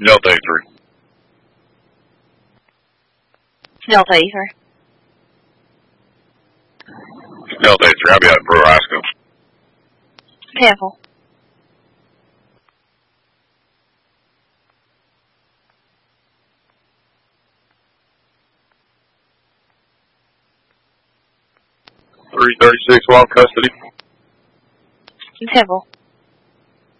Delta 83. Delta 83. Delta 83, I'll be out at Brewer High School. Careful. .336 while in custody. Careful.